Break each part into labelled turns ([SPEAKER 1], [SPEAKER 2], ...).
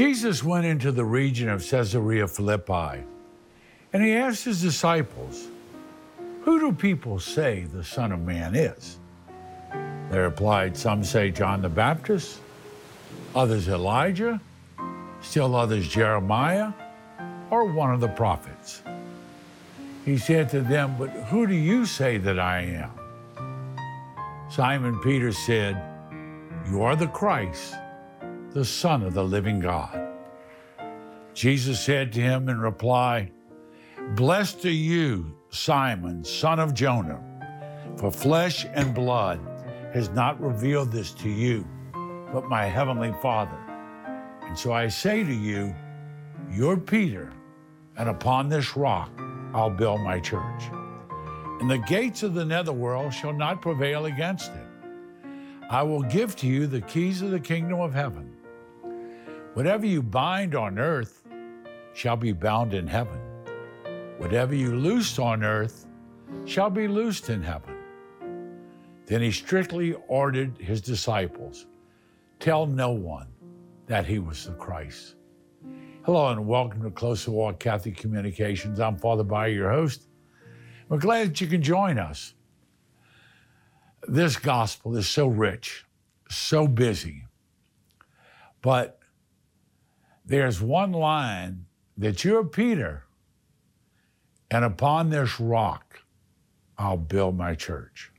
[SPEAKER 1] Jesus went into the region of Caesarea Philippi, and he asked his disciples, "Who do people say the Son of Man is?" They replied, "Some say John the Baptist, others Elijah, still others Jeremiah, or one of the prophets." He said to them, "But who do you say that I am?" Simon Peter said, "You are the Christ, the Son of the living God." Jesus said to him in reply, "Blessed are you, Simon, son of Jonah, for flesh and blood has not revealed this to you, but my heavenly Father. And so I say to you, you're Peter, and upon this rock I'll build my church. And the gates of the netherworld shall not prevail against it. I will give to you the keys of the kingdom of heaven. Whatever you bind on earth shall be bound in heaven. Whatever you loose on earth shall be loosed in heaven." Then he strictly ordered his disciples, "Tell no one that he was the Christ." Hello and welcome to Closer Walk Catholic Communications. I'm Father Bayer, your host. We're glad that you can join us. This gospel is so rich, so busy, but there's one line that you're Peter, and upon this rock I'll build my church.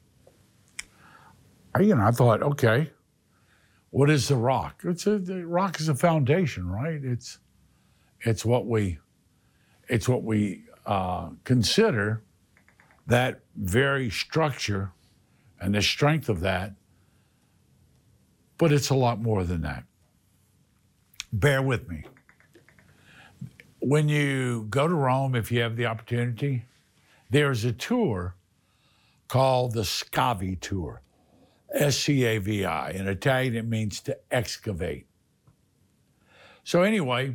[SPEAKER 1] I thought, okay, what is the rock? The rock is a foundation, right? It's what we consider that very structure and the strength of that, but it's a lot more than that. Bear with me. When you go to Rome, if you have the opportunity, there's a tour called the Scavi Tour, S-C-A-V-I. In Italian, it means to excavate. So anyway,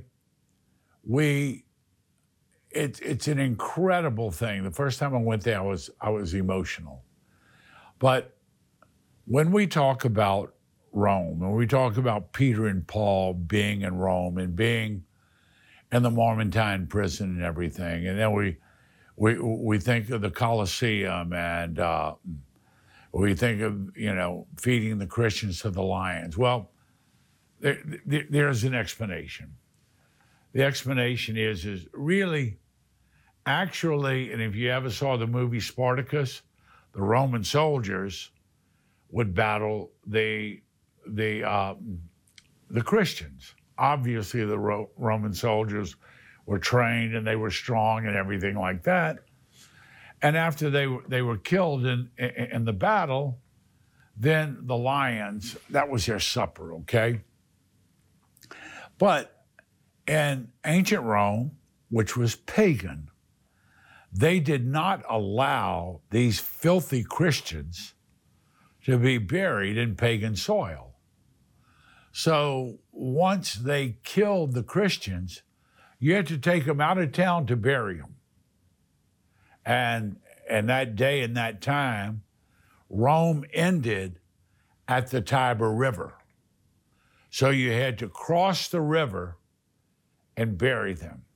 [SPEAKER 1] it's an incredible thing. The first time I went there, I was emotional. But when we talk about Rome, and we talk about Peter and Paul being in Rome and being in the Mamertine prison and everything, and then we think of the Colosseum, and we think of feeding the Christians to the lions. Well, there's an explanation. The explanation is really, actually, and if you ever saw the movie Spartacus, the Roman soldiers would battle the Christians. Obviously, the Roman soldiers were trained and they were strong and everything like that. And after they were killed in the battle, then the lions, that was their supper, okay? But in ancient Rome, which was pagan, they did not allow these filthy Christians to be buried in pagan soil. So once they killed the Christians, you had to take them out of town to bury them. And that day and that time, Rome ended at the Tiber River. So you had to cross the river and bury them.